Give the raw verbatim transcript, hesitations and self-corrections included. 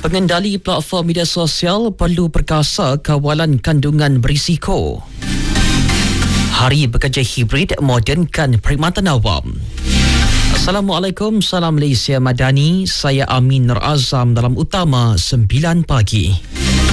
Pengendali platform media sosial perlu perkasa kawalan kandungan berisiko. Hari Bekerja Hibrid modernkan perkhidmatan awam. Assalamualaikum, salam Malaysia Madani. Saya Amin Nur Azam dalam Utama sembilan pagi.